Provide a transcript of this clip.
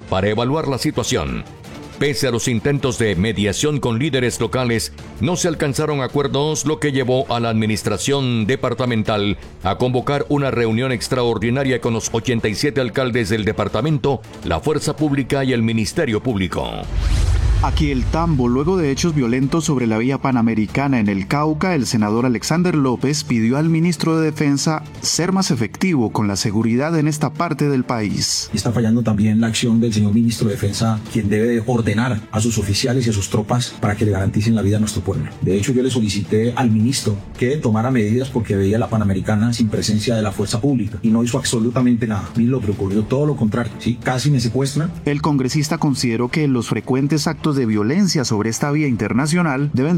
para evaluar la situación. Pese a los intentos de mediación con líderes locales, no se alcanzaron acuerdos, lo que llevó a la administración departamental a convocar una reunión extraordinaria con los 87 alcaldes del departamento, la Fuerza Pública y el Ministerio Público. Aquí el Tambo. Luego de hechos violentos sobre la vía panamericana en el Cauca, el senador Alexander López pidió al ministro de Defensa ser más efectivo con la seguridad en esta parte del país. Está fallando también la acción del señor ministro de Defensa, quien debe de ordenar a sus oficiales y a sus tropas para que le garanticen la vida a nuestro pueblo. De hecho, yo le solicité al ministro que tomara medidas porque veía la panamericana sin presencia de la fuerza pública y no hizo absolutamente nada. A mí lo que ocurrió, todo lo contrario, ¿sí? Casi me secuestran. El congresista consideró que los frecuentes actos de violencia sobre esta vía internacional deben